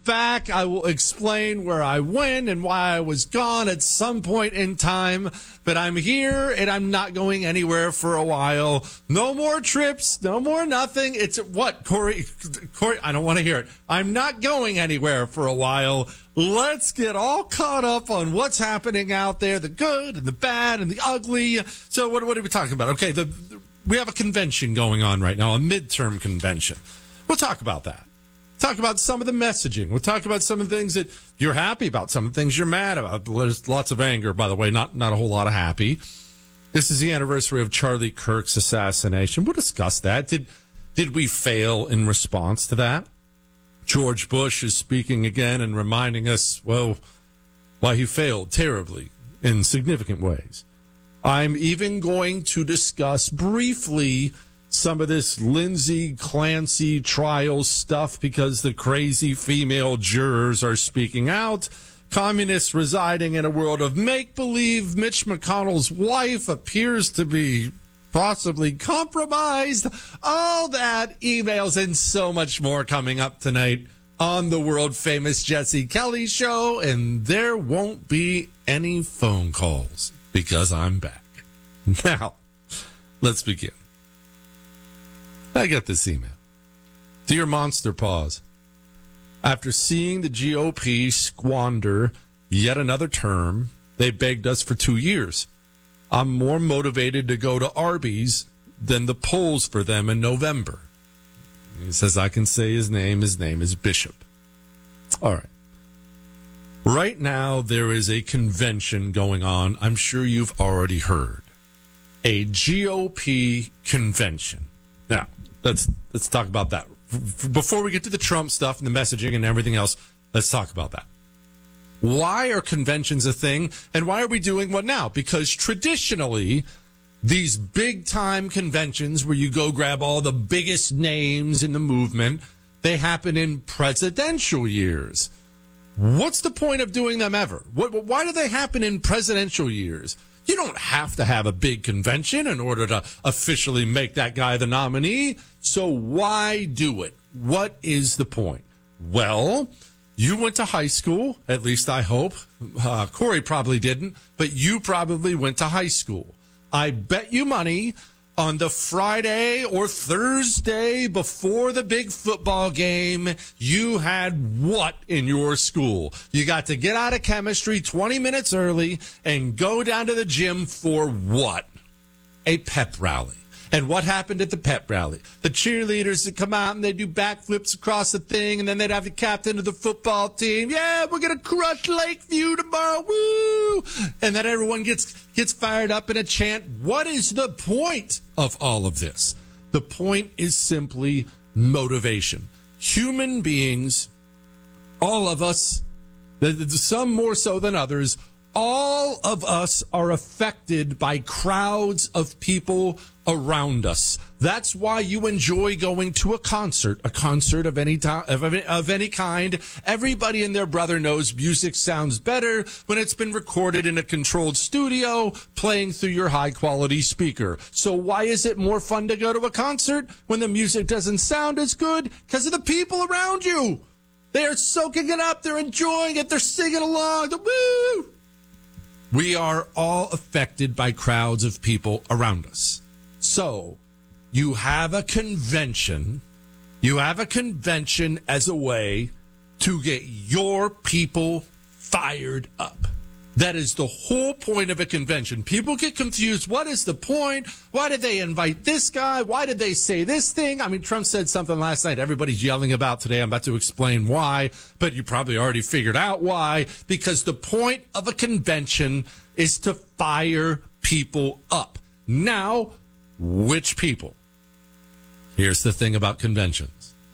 back. I will explain where I went and why I was gone at some point in time. But I'm here and I'm not going anywhere for a while. No more trips. No more nothing. It's what, Corey, I don't want to hear it. I'm not going anywhere for a while. Let's get all caught up on what's happening out there, the good and the bad and the ugly. So what are we talking about? Okay, we have a convention going on right now, a midterm convention. We'll talk about that. Talk about some of the messaging. We'll talk about some of the things that you're happy about, some of the things you're mad about. There's lots of anger, by the way, not a whole lot of happy. This is the anniversary of Charlie Kirk's assassination. We'll discuss that. Did we fail in response to that? George Bush is speaking again and reminding us, well, why he failed terribly in significant ways. I'm even going to discuss briefly some of this Lindsay Clancy trial stuff because the crazy female jurors are speaking out. Communists residing in a world of make-believe. Mitch McConnell's wife appears to be possibly compromised. All that, emails, and so much more coming up tonight on the world-famous Jesse Kelly Show. And there won't be any phone calls because I'm back. Now, let's begin. I got this email. Dear Monster Paws, after seeing the GOP squander yet another term, they begged us for 2 years. I'm more motivated to go to Arby's than the polls for them in November. He says I can say his name. His name is Bishop. All right. Right now, there is a convention going on. I'm sure you've already heard. A GOP convention. Now, let's talk about that. Before we get to the Trump stuff and the messaging and everything else, let's talk about that. Why are conventions a thing, and why are we doing one now? Because traditionally, these big-time conventions where you go grab all the biggest names in the movement, they happen in presidential years. What's the point of doing them ever? Why do they happen in presidential years? You don't have to have a big convention in order to officially make that guy the nominee. So why do it? What is the point? Well, you went to high school, at least I hope. Corey probably didn't, but you probably went to high school. I bet you money on the Friday or Thursday before the big football game, you had what in your school? You got to get out of chemistry 20 minutes early and go down to the gym for what? A pep rally. And what happened at the pep rally? The cheerleaders would come out and they'd do backflips across the thing, and then they'd have the captain of the football team. Yeah, we're going to crush Lakeview tomorrow. Woo! And then everyone gets fired up in a chant. What is the point of all of this? The point is simply motivation. Human beings, all of us, some more so than others, all of us are affected by crowds of people around us. That's why you enjoy going to a concert of any of any kind. Everybody and their brother knows music sounds better when it's been recorded in a controlled studio, playing through your high-quality speaker. So why is it more fun to go to a concert when the music doesn't sound as good? Because of the people around you. They are soaking it up. They're enjoying it. They're singing along. Woo! We are all affected by crowds of people around us. So you have a convention. You have a convention as a way to get your people fired up. That is the whole point of a convention. People get confused. What is the point? Why did they invite this guy? Why did they say this thing? I mean, Trump said something last night everybody's yelling about today. I'm about to explain why, but you probably already figured out why. Because the point of a convention is to fire people up. Now, which people? Here's the thing about conventions.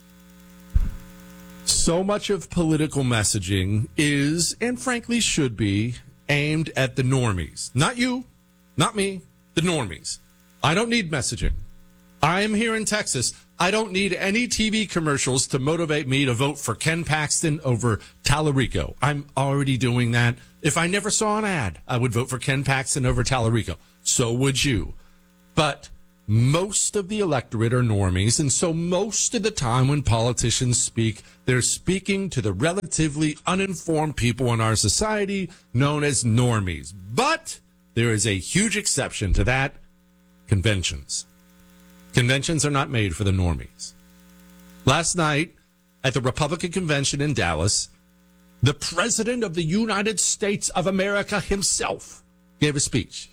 So much of political messaging is, and frankly should be, aimed at the normies. Not you, not me, the normies. I don't need messaging. I am here in Texas. I don't need any TV commercials to motivate me to vote for Ken Paxton over Tallarico. I'm already doing that. If I never saw an ad, I would vote for Ken Paxton over Tallarico. So would you. But most of the electorate are normies, and so most of the time when politicians speak, they're speaking to the relatively uninformed people in our society known as normies. But there is a huge exception to that: conventions. Conventions are not made for the normies. Last night, at the Republican convention in Dallas, the President of the United States of America himself gave a speech.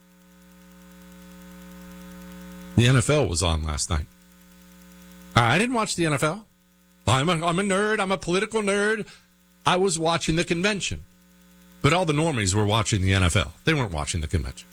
The NFL was on last night. I didn't watch the NFL. I'm a nerd. I'm a political nerd. I was watching the convention. But all the normies were watching the NFL. They weren't watching the convention.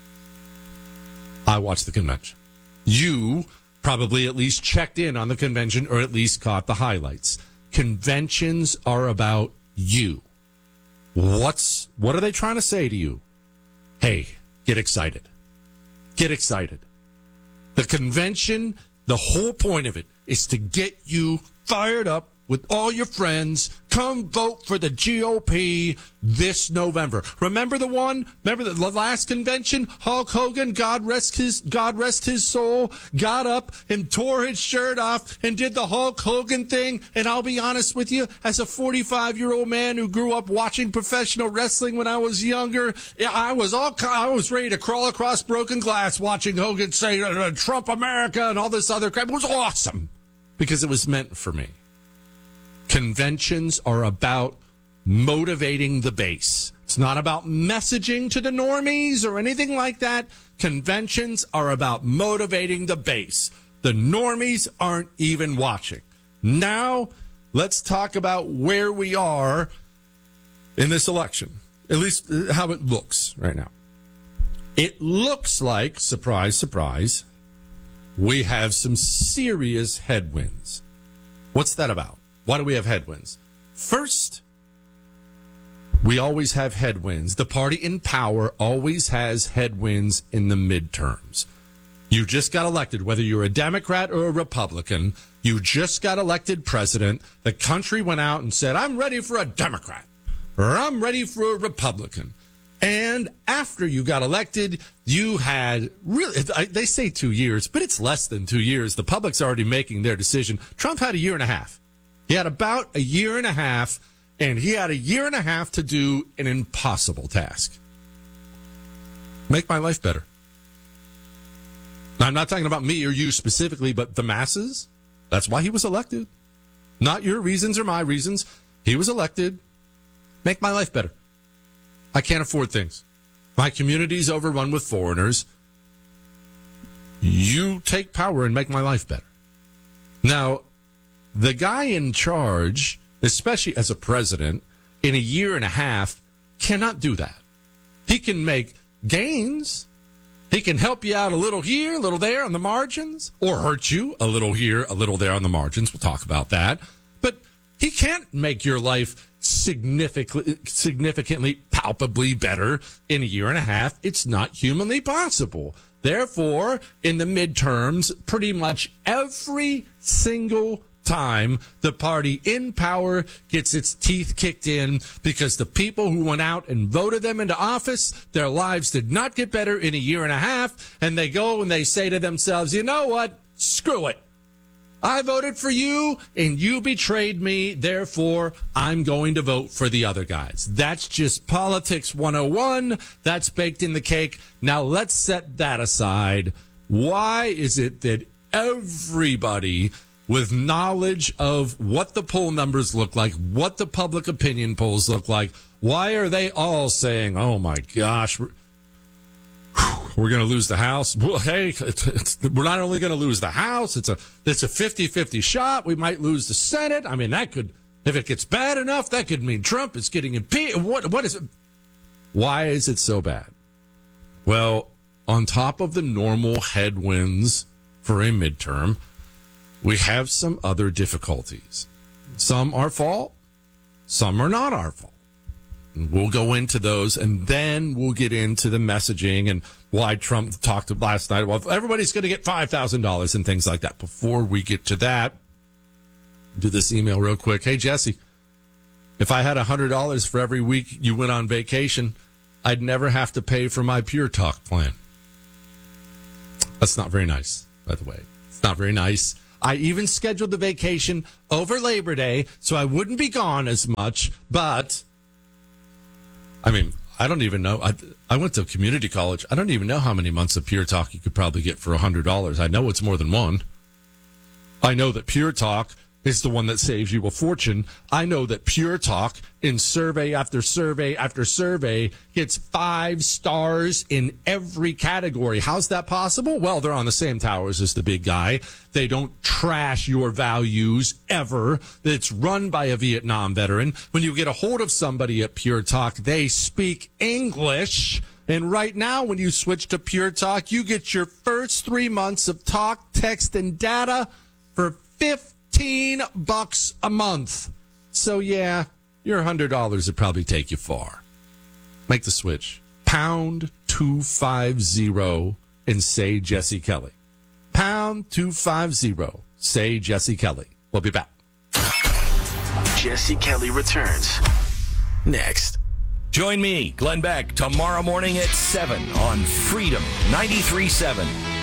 I watched the convention. You probably at least checked in on the convention or at least caught the highlights. Conventions are about you. What are they trying to say to you? Hey, get excited. Get excited. The convention, the whole point of it is to get you fired up with all your friends. Come vote for the GOP this November. Remember the last convention? Hulk Hogan, God rest his soul, got up and tore his shirt off and did the Hulk Hogan thing. And I'll be honest with you, as a 45-year-old man who grew up watching professional wrestling when I was younger, I was ready to crawl across broken glass watching Hogan say Trump America and all this other crap. It was awesome because it was meant for me. Conventions are about motivating the base. It's not about messaging to the normies or anything like that. Conventions are about motivating the base. The normies aren't even watching. Now, let's talk about where we are in this election, at least how it looks right now. It looks like, surprise, surprise, we have some serious headwinds. What's that about? Why do we have headwinds? First, we always have headwinds. The party in power always has headwinds in the midterms. You just got elected, whether you're a Democrat or a Republican, you just got elected president. The country went out and said, I'm ready for a Democrat, or I'm ready for a Republican. And after you got elected, you had really, they say 2 years, but it's less than 2 years. The public's already making their decision. Trump had a year and a half. He had about a year and a half, and he had a year and a half to do an impossible task. Make my life better. Now, I'm not talking about me or you specifically, but the masses. That's why he was elected. Not your reasons or my reasons. He was elected. Make my life better. I can't afford things. My community's overrun with foreigners. You take power and make my life better. Now, the guy in charge, especially as a president, in a year and a half, cannot do that. He can make gains. He can help you out a little here, a little there on the margins, or hurt you a little here, a little there on the margins. We'll talk about that. But he can't make your life significantly, palpably better in a year and a half. It's not humanly possible. Therefore, in the midterms, pretty much every single time the party in power gets its teeth kicked in because the people who went out and voted them into office, their lives did not get better in a year and a half, and they go and they say to themselves, you know what, screw it. I voted for you and you betrayed me, therefore I'm going to vote for the other guys. That's just politics 101. That's baked in the cake. Now let's set that aside. Why is it that everybody with knowledge of what the poll numbers look like, what the public opinion polls look like, why are they all saying, oh my gosh, we're going to lose the House? Well, hey, we're not only going to lose the House, it's a 50-50 shot. We might lose the Senate. I mean, that could, if it gets bad enough, that could mean Trump is getting impeached. What is it? Why is it so bad? Well, on top of the normal headwinds for a midterm, we have some other difficulties. Some are fault, some are not our fault. And we'll go into those, and then we'll get into the messaging and why Trump talked last night. Well, everybody's going to get $5,000 and things like that. Before we get to that, do this email real quick. Hey, Jesse, if I had $100 for every week you went on vacation, I'd never have to pay for my Pure Talk plan. That's not very nice, by the way. It's not very nice. I even scheduled the vacation over Labor Day so I wouldn't be gone as much. But, I mean, I don't even know. I went to community college. I don't even know how many months of Pure Talk you could probably get for $100. I know it's more than one. I know that Pure Talk is the one that saves you a fortune. I know that Pure Talk, in survey after survey after survey, gets 5 stars in every category. How's that possible? Well, they're on the same towers as the big guy. They don't trash your values ever. It's run by a Vietnam veteran. When you get a hold of somebody at Pure Talk, they speak English. And right now, when you switch to Pure Talk, you get your first 3 months of talk, text, and data for $15 a month. So yeah, your $100 would probably take you far. Make the switch. Pound 250 and say Jesse Kelly. Pound 250. Say Jesse Kelly. We'll be back. Jesse Kelly returns next. Join me, Glenn Beck, tomorrow morning at 7 on Freedom 93.7.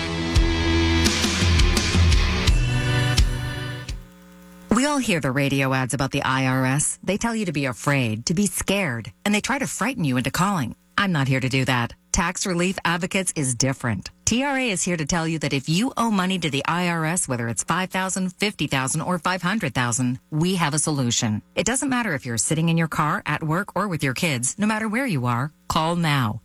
We all hear the radio ads about the IRS. They tell you to be afraid, to be scared, and they try to frighten you into calling. I'm not here to do that. Tax Relief Advocates is different. TRA is here to tell you that if you owe money to the IRS, whether it's $5,000, $50,000, or $500,000, we have a solution. It doesn't matter if you're sitting in your car, at work, or with your kids. No matter where you are, call now.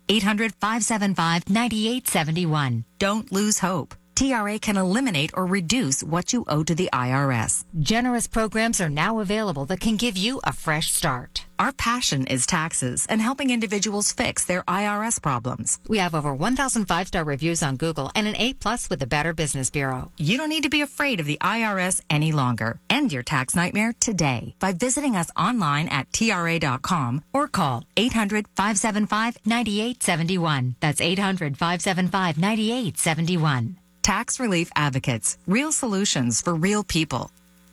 800-575-9871. Don't lose hope. TRA can eliminate or reduce what you owe to the IRS. Generous programs are now available that can give you a fresh start. Our passion is taxes and helping individuals fix their IRS problems. We have over 1,000 5-star reviews on Google and an A+ with the Better Business Bureau. You don't need to be afraid of the IRS any longer. End your tax nightmare today by visiting us online at TRA.com or call 800-575-9871. That's 800-575-9871. Tax Relief Advocates. Real solutions for real people.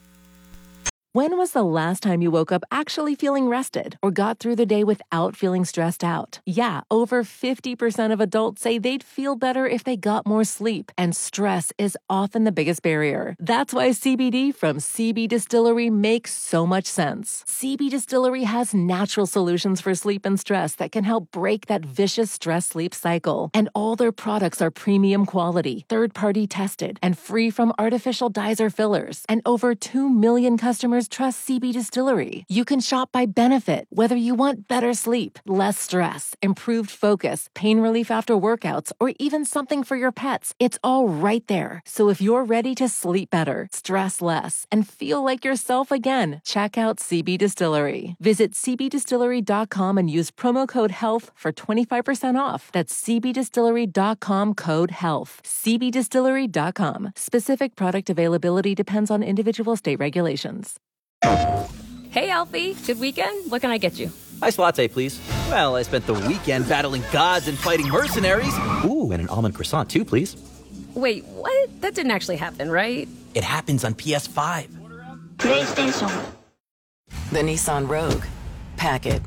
When was the last time you woke up actually feeling rested or got through the day without feeling stressed out? Yeah, over 50% of adults say they'd feel better if they got more sleep, and stress is often the biggest barrier. That's why CBD from CB Distillery makes so much sense. CB Distillery has natural solutions for sleep and stress that can help break that vicious stress-sleep cycle. And all their products are premium quality, third-party tested, and free from artificial dyes or fillers. And over 2 million customers trust CB Distillery. You can shop by benefit, whether you want better sleep, less stress, improved focus, pain relief after workouts, or even something for your pets. It's all right there. So if you're ready to sleep better, stress less, and feel like yourself again, check out CB Distillery. Visit cbdistillery.com and use promo code HEALTH for 25% off. That's cbdistillery.com code HEALTH. cbdistillery.com. Specific product availability depends on individual state regulations. Hey, Alfie. Good weekend? What can I get you? Iced latte, please. Well, I spent the weekend battling gods and fighting mercenaries. Ooh, and an almond croissant, too, please. Wait, what? That didn't actually happen, right? It happens on PS5. PlayStation. The Nissan Rogue. Pack it.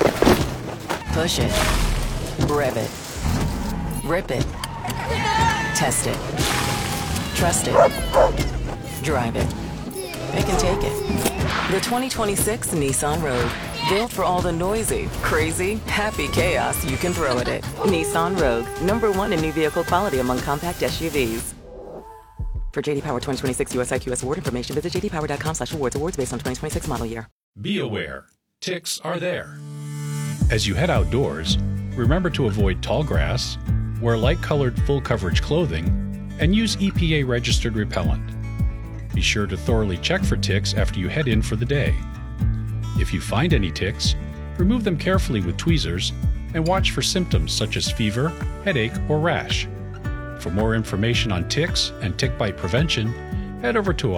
Push it. Rev it. Rip it. Test it. Trust it. Drive it. They can take it. The 2026 Nissan Rogue. Built for all the noisy, crazy, happy chaos you can throw at it. Nissan Rogue. #1 in new vehicle quality among compact SUVs. For JD Power 2026 US IQS award information, visit jdpower.com/awards. Awards based on 2026 model year. Be aware. Ticks are there. As you head outdoors, remember to avoid tall grass, wear light-colored full-coverage clothing, and use EPA-registered repellent. Be sure to thoroughly check for ticks after you head in for the day. If you find any ticks, remove them carefully with tweezers and watch for symptoms such as fever, headache, or rash. For more information on ticks and tick bite prevention, head over to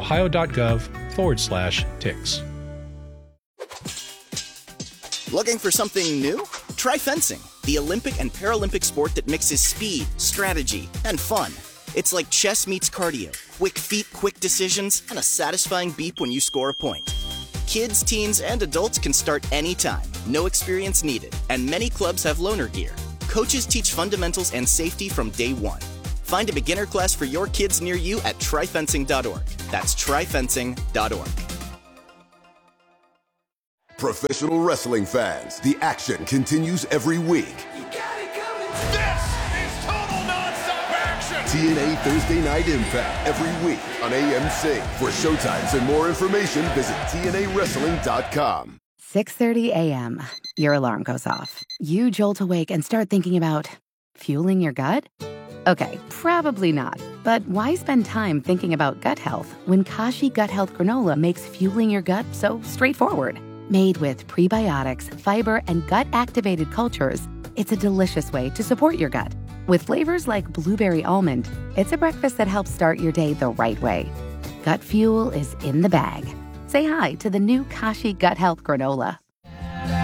ohio.gov/ticks. Looking for something new? Try fencing, the Olympic and Paralympic sport that mixes speed, strategy, and fun. It's like chess meets cardio, quick feet, quick decisions, and a satisfying beep when you score a point. Kids, teens, and adults can start anytime, no experience needed, and many clubs have loaner gear. Coaches teach fundamentals and safety from day one. Find a beginner class for your kids near you at tryfencing.org. That's tryfencing.org. Professional wrestling fans, the action continues every week. This is total nonstop action! TNA Thursday Night Impact every week on AMC. For showtimes and more information, visit TNAWrestling.com. 6:30 a.m. Your alarm goes off. You jolt awake and start thinking about fueling your gut? Okay, probably not. But why spend time thinking about gut health when Kashi Gut Health Granola makes fueling your gut so straightforward? Made with prebiotics, fiber, and gut-activated cultures, it's a delicious way to support your gut. With flavors like blueberry almond, it's a breakfast that helps start your day the right way. Gut fuel is in the bag. Say hi to the new Kashi Gut Health Granola.